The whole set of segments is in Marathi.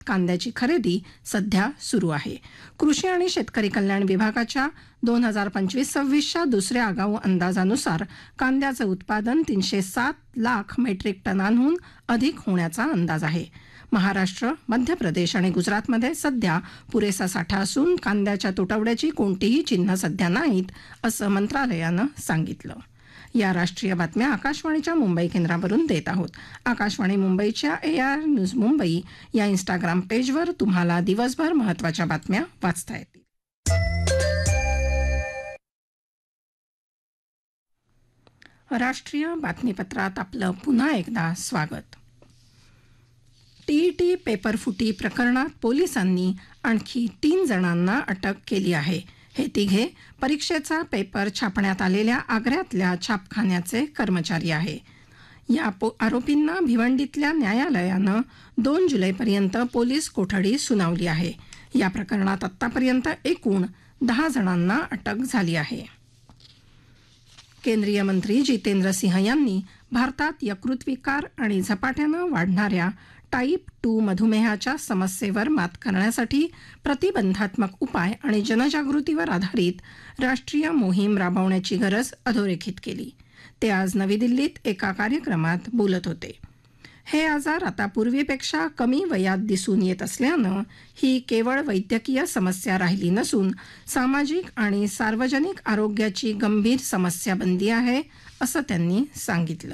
कांद्याची खरेदी सध्या सुरू आहे. कृषी आणि शेतकरी कल्याण विभागाच्या 2025-26च्या दुसऱ्या आगाऊ अंदाजानुसार कांद्याचं उत्पादन 307 लाख मेट्रिक टनांहून अधिक होण्याचा अंदाज आहे. महाराष्ट्र, मध्य प्रदेश आणि गुजरातमध्ये सध्या पुरेसा साठा असून कांद्याच्या तुटवड्याची कोणतीही चिन्ह सध्या नाहीत, असं मंत्रालयानं सांगितलं. या राष्ट्रीय बातम्या आकाशवाणीच्या मुंबई केंद्रावरून देत आहोत. आकाशवाणी मुंबईच्या AIR न्यूज मुंबई या इंस्टाग्राम पेजवर तुम्हाला दिवसभर महत्त्वाच्या बातम्या वाचता येतील. राष्ट्रीय बातमीपत्रात आपलं पुन्हा एकदा स्वागत. TET पेपरफुटी प्रकरणात पोलिसांनी आणखी 3 जणांना अटक केली आहे. हे तिघे परीक्षेचा पेपर छापण्यात आलेल्या आग्र्यातल्या छापखान्याचे कर्मचारी आहे. या आरोपींना भिवंडीतल्या न्यायालयानं 2 जुलैपर्यंत पोलीस कोठडी सुनावली आहे. या प्रकरणात आतापर्यंत एकूण 10 जणांना अटक झाली आहे. केंद्रीय मंत्री जितेंद्र सिंह यांनी भारतात यकृत विकार आणि झपाट्यानं वाढणाऱ्या टाईप 2 मधुमेहाच्या समस्येवर मात करण्यासाठी प्रतिबंधात्मक उपाय आणि जनजागृतीवर आधारित राष्ट्रीय मोहीम राबवण्याची गरज अधोरेखित केली. ते आज नवी दिल्लीत एका कार्यक्रमात बोलत होते. हे आजार आता पूर्वीपेक्षा कमी वयात दिसून येत असल्यानं ही केवळ वैद्यकीय समस्या राहिली नसून सामाजिक आणि सार्वजनिक आरोग्याची गंभीर समस्या बनली आहे, असं त्यांनी सांगितलं.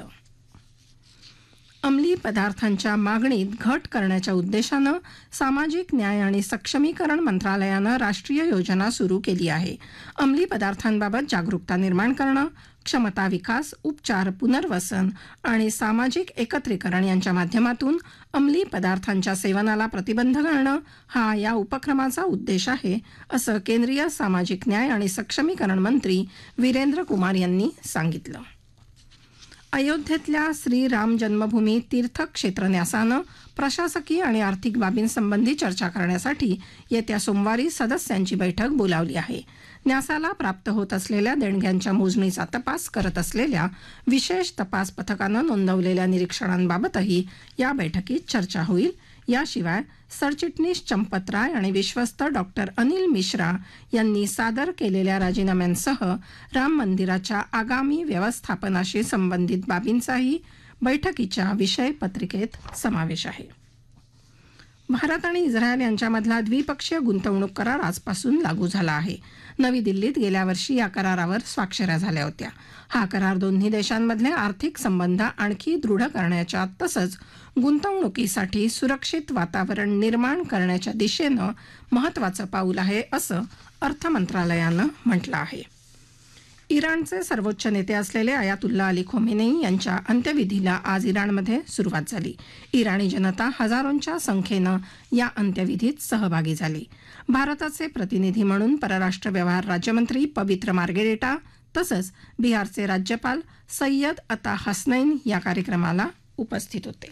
अंमली पदार्थांच्या मागणीत घट करण्याच्या उद्देशानं सामाजिक न्याय आणि सक्षमीकरण मंत्रालयानं राष्ट्रीय योजना सुरू केली आहे. अंमली पदार्थांबाबत जागरूकता निर्माण करणं, क्षमता विकास, उपचार, पुनर्वसन आणि सामाजिक एकत्रीकरण यांच्या माध्यमातून अंमली पदार्थांच्या सेवनाला प्रतिबंध घालणं हा या उपक्रमाचा उद्देश आहे, असं केंद्रीय सामाजिक न्याय आणि सक्षमीकरण मंत्री वीरेंद्र कुमार यांनी सांगितलं. अयोध्येतल्या श्रीराम जन्मभूमी तीर्थक्षेत्र न्यासानं प्रशासकीय आणि आर्थिक बाबींसंबंधी चर्चा करण्यासाठी येत्या सोमवारी सदस्यांची बैठक बोलावली आहे. न्यासाला प्राप्त होत असलेल्या देणग्यांच्या मोजणीचा तपास करत असलेल्या विशेष तपास पथकानं नोंदवलेल्या निरीक्षणांबाबतही या बैठकीत चर्चा होईल. याशिवाय सरचिटणीस चंपत राय आणि विश्वस्त डॉक्टर अनिल मिश्रा यांनी सादर केलेल्या राजीनाम्यांसह राम मंदिराच्या आगामी व्यवस्थापनाशी संबंधित बाबींचाही बैठकीच्या विषय पत्रिकेत समावेश आहे. भारत आणि इस्रायल यांच्यामधला द्विपक्षीय गुंतवणूक करार आजपासून लागू झाला आहे. नवी दिल्लीत गेल्या वर्षी या करारावर स्वाक्षऱ्या झाल्या होत्या. हा करार दोन्ही देशांमधले आर्थिक संबंध आणखी दृढ करण्याच्या तसंच गुंतवणुकीसाठी सुरक्षित वातावरण निर्माण करण्याच्या दिशेनं महत्त्वाचं पाऊल आहे, असं अर्थ मंत्रालयानं म्हटलं आहे. इराणचे सर्वोच्च नेते असलेले आयातुल्ला अली खोमेनी यांच्या अंत्यविधीला आज इराणमध्ये सुरुवात झाली. इराणी जनता हजारोंच्या संख्येनं या अंत्यविधीत सहभागी झाली. भारताचे प्रतिनिधी म्हणून परराष्ट्र व्यवहार राज्यमंत्री पवित्र मार्गेरेटा तसंच बिहारचे राज्यपाल सय्यद अता हसनैन या कार्यक्रमाला उपस्थित होते.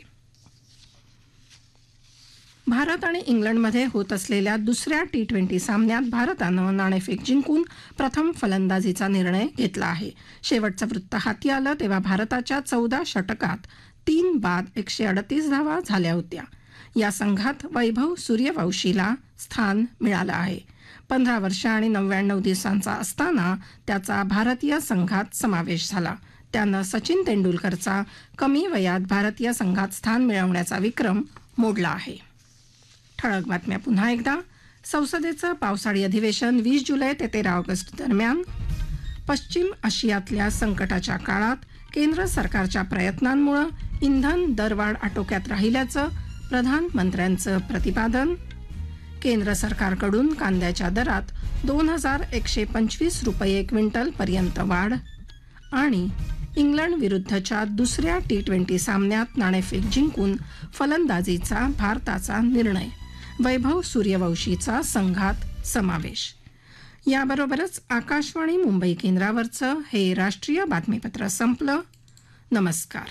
भारत आणि इंग्लंडमध्ये होत असलेल्या दुसऱ्या T20 सामन्यात भारतानं नाणेफेक जिंकून प्रथम फलंदाजीचा निर्णय घेतला आहे. शेवटचं वृत्त हाती आलं तेव्हा भारताच्या 14 षटकात 3 बाद 138 धावा झाल्या होत्या. या संघात वैभव सूर्यवंशीला स्थान मिळालं आहे. 15 वर्ष आणि 99 दिवसांचा असताना त्याचा भारतीय संघात समावेश झाला. त्यानं सचिन तेंडुलकरचा कमी वयात भारतीय संघात स्थान मिळवण्याचा विक्रम मोडला आहे. ठळक बातम्या पुन्हा एकदा. संसदेचं पावसाळी अधिवेशन 20 जुलै ते 13 ऑगस्ट दरम्यान. पश्चिम आशियातल्या संकटाच्या काळात केंद्र सरकारच्या प्रयत्नांमुळे इंधन दरवाढ आटोक्यात राहिल्याचं प्रधानमंत्र्यांचं प्रतिपादन. केंद्र सरकारकडून कांद्याच्या दरात 2125 रुपये क्विंटलपर्यंत वाढ. आणि इंग्लंड विरुद्धच्या दुसऱ्या T20 सामन्यात नाणेफेक जिंकून फलंदाजीचा भारताचा निर्णय. वैभव सूर्यवंशीचा संघात समावेश. याबरोबरच आकाशवाणी मुंबई केंद्रावरचं हे राष्ट्रीय बातमीपत्र संपलं. नमस्कार.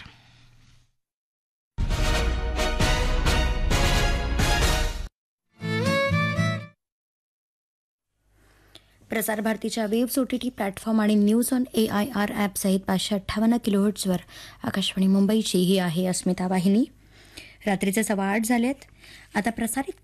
प्रसार भारतीच्या वेव्स OTT प्लॅटफॉर्म आणि न्यूज ऑन AIR ॲप सहित 558 किलोहर्ट्झवर आकाशवाणी मुंबईची ही आहे अस्मिता वाहिनी. रात्रीचे 8:15 झालेत. आता प्रसारित